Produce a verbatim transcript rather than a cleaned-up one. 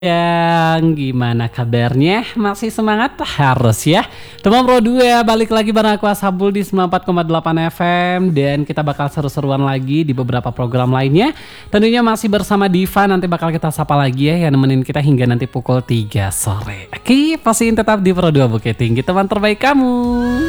Yang gimana kabarnya? Masih semangat? Harus ya. Teman Pro dua balik lagi bareng aku Ashabul di sembilan puluh empat koma delapan F M. Dan kita bakal seru-seruan lagi di beberapa program lainnya. Tentunya masih bersama Diva. Nanti bakal kita sapa lagi ya, yang nemenin kita hingga nanti pukul tiga sore. Oke, pastiin tetap di Pro dua Bukit Tinggi, teman terbaik kamu.